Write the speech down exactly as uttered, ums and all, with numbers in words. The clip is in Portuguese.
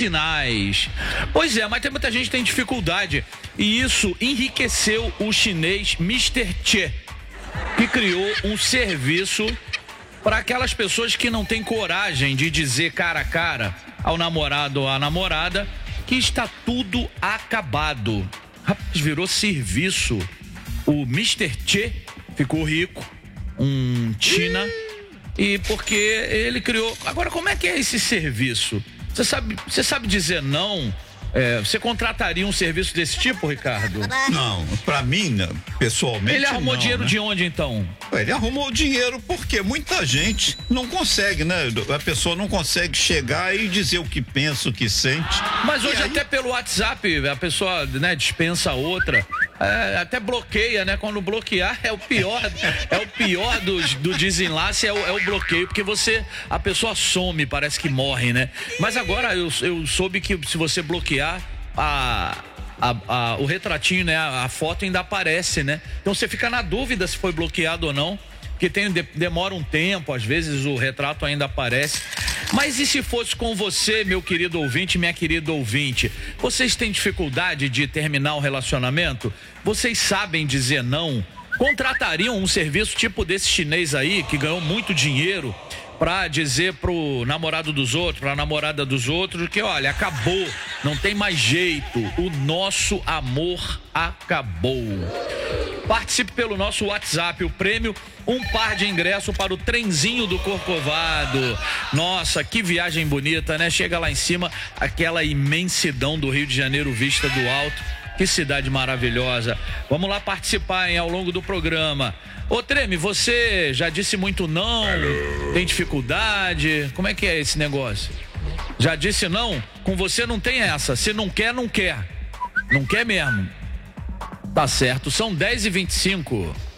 sinais. Pois é, mas tem muita gente que tem dificuldade. E isso enriqueceu o chinês mister Che, que criou um serviço para aquelas pessoas que não têm coragem de dizer cara a cara ao namorado ou à namorada que está tudo acabado. Rapaz, virou serviço. O mister Che ficou rico, um China, e porque ele criou... Agora, como é que é esse serviço? Você sabe, você sabe dizer não? É, você contrataria um serviço desse tipo, Ricardo? Não, pra mim, pessoalmente, Ele arrumou não, dinheiro né? de onde, então? Ele arrumou dinheiro porque muita gente não consegue, né? A pessoa não consegue chegar e dizer o que pensa, o que sente. Mas hoje E aí... até pelo WhatsApp a pessoa, né, dispensa outra. É, até bloqueia, né? Quando bloquear é o pior, é o pior do, do desenlace, é o, é o bloqueio, porque você, a pessoa some, parece que morre, né? Mas agora eu, eu soube que se você bloquear, a, a, a, o retratinho, né? A, a foto ainda aparece, né? Então você fica na dúvida se foi bloqueado ou não, porque tem, de, demora um tempo, às vezes o retrato ainda aparece. Mas e se fosse com você, meu querido ouvinte, minha querida ouvinte? Vocês têm dificuldade de terminar o relacionamento? Vocês sabem dizer não? Contratariam um serviço tipo desse chinês aí, que ganhou muito dinheiro, pra dizer pro namorado dos outros, pra namorada dos outros, que olha, acabou, não tem mais jeito, o nosso amor acabou. Participe pelo nosso WhatsApp, o prêmio, um par de ingresso para o trenzinho do Corcovado. Nossa, que viagem bonita, né? Chega lá em cima, aquela imensidão do Rio de Janeiro vista do alto. Que cidade maravilhosa. Vamos lá participar, hein, ao longo do programa. Ô Treme, você já disse muito não? Hello. Tem dificuldade? Como é que é esse negócio? Já disse não? Com você não tem essa. Se não quer, não quer. Não quer mesmo. Tá certo, são dez e vinte e cinco.